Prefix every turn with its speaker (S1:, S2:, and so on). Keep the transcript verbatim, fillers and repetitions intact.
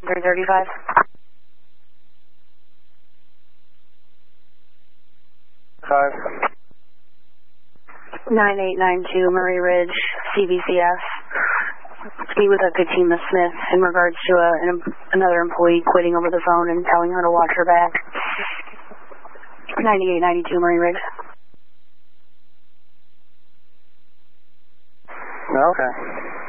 S1: three thirty-five.
S2: Five.
S1: nine eight nine two Murray Ridge, C B C F. Speak with Katima Smith in regards to a, an, another employee quitting over the phone and telling her to watch her back. ninety-eight ninety-two Murray Ridge.
S2: Okay.